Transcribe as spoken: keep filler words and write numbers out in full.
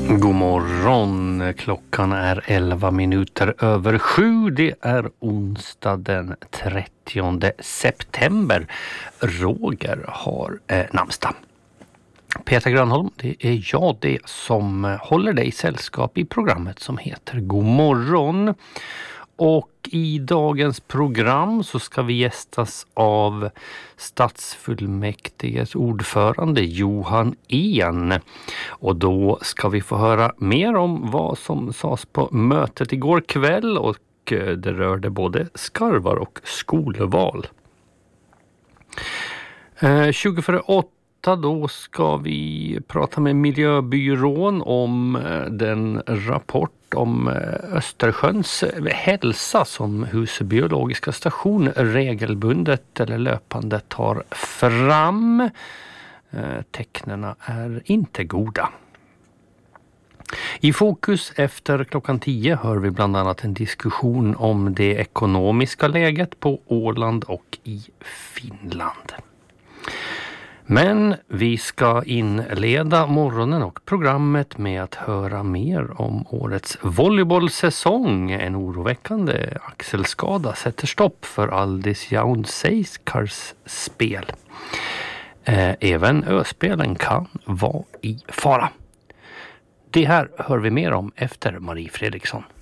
God morgon, klockan är elva minuter över sju. Det är onsdag den trettionde september. Roger har eh, namnsdag. Peter Grönholm, det är jag det som håller dig i sällskap i programmet som heter God morgon. Och i dagens program så ska vi gästas av stadsfullmäktiges ordförande Johan En. Och då ska vi få höra mer om vad som sades på mötet igår kväll, och det rörde både skarvar och skolval. Eh, tjugo före åtta då ska vi prata med Miljöbyrån om den rapport om Östersjöns hälsa som Husbiologiska station regelbundet eller löpande tar fram. Tecknena är inte goda. I fokus efter klockan tio hör vi bland annat en diskussion om det ekonomiska läget på Åland och i Finland. Men vi ska inleda morgonen och programmet med att höra mer om årets volleybollsäsong. En oroväckande axelskada sätter stopp för Aldis Jaunseikars spel. Även öspelen kan vara i fara. Det här hör vi mer om efter Marie Fredriksson.